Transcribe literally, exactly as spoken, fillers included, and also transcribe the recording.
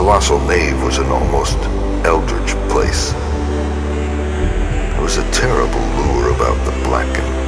colossal nave was an almost eldritch place. There was a terrible lure about the blackened